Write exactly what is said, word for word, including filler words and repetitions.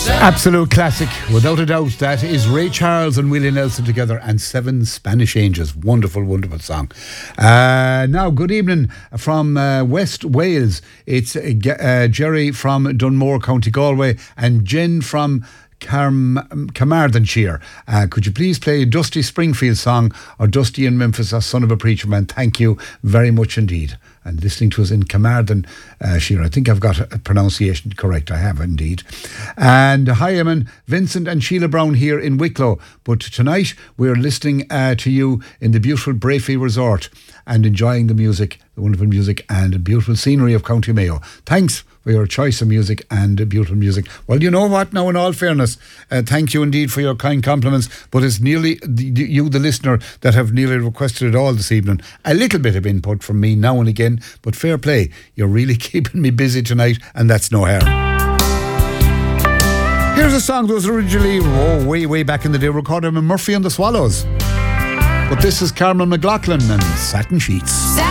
Absolute classic, without a doubt. That is Ray Charles and Willie Nelson together and Seven Spanish Angels. Wonderful, wonderful song. Uh, now, good evening from uh, West Wales. It's uh, uh, Jerry from Dunmore, County Galway, and Jen from Carm- Carmarthenshire. Uh, could you please play a Dusty Springfield song or Dusty in Memphis, a Son of a Preacher Man? Thank you very much indeed. And listening to us in Carmarthenshire. I think I've got a pronunciation correct. I have indeed. And hi, Eamon, Vincent and Sheila Brown here in Wicklow. But tonight we're listening uh, to you in the beautiful Brafey Resort and enjoying the music, the wonderful music and the beautiful scenery of County Mayo. Thanks for your choice of music and beautiful music. Well, you know what, now in all fairness, uh, thank you indeed for your kind compliments, but it's nearly the, you, the listener, that have nearly requested it all this evening. A little bit of input from me now and again, but fair play, you're really keeping me busy tonight, and that's no harm. Here's a song that was originally, oh, way, way back in the day, recorded by Murphy and the Swallows. But this is Carmen McLaughlin and Satin Sheets.